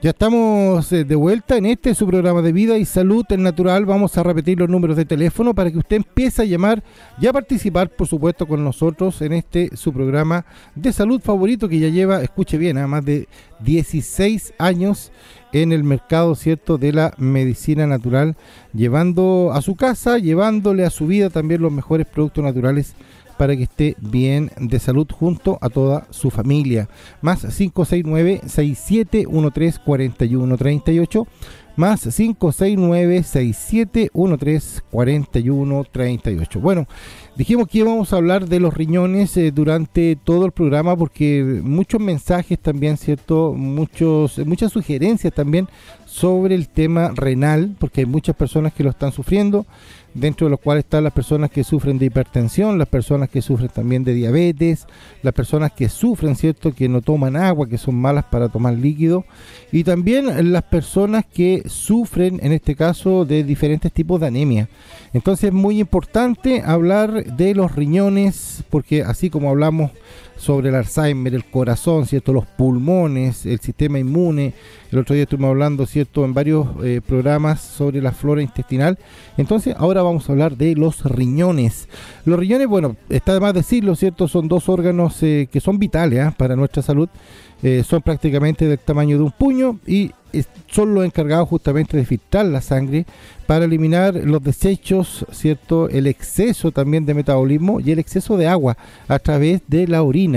Ya estamos de vuelta en su programa de Vida y Salud en Natural. Vamos a repetir los números de teléfono para que usted empiece a llamar y a participar, por supuesto, con nosotros en su programa de salud favorito que ya lleva, escuche bien, más de 16 años en el mercado, ¿cierto?, de la medicina natural, llevando a su casa, llevándole a su vida también los mejores productos naturales para que esté bien de salud junto a toda su familia. Más 569-6713-4138, más 569-6713-4138. Bueno, dijimos que íbamos a hablar de los riñones durante todo el programa porque muchos mensajes también, ¿cierto? Muchas sugerencias también sobre el tema renal, porque hay muchas personas que lo están sufriendo, dentro de los cuales están las personas que sufren de hipertensión, las personas que sufren también de diabetes, las personas que sufren, ¿cierto?, que no toman agua, que son malas para tomar líquido, y también las personas que sufren, en este caso, de diferentes tipos de anemia. Entonces es muy importante hablar de los riñones, porque así como hablamos sobre el Alzheimer, el corazón, ¿cierto?, los pulmones, el sistema inmune. El otro día estuvimos hablando, ¿cierto?, en varios programas sobre la flora intestinal. Entonces ahora vamos a hablar de los riñones. Los riñones, bueno, está de más decirlo, ¿cierto?, son dos órganos que son vitales para nuestra salud. Son prácticamente del tamaño de un puño y son los encargados justamente de filtrar la sangre para eliminar los desechos, ¿cierto?, el exceso también de metabolismo y el exceso de agua a través de la orina.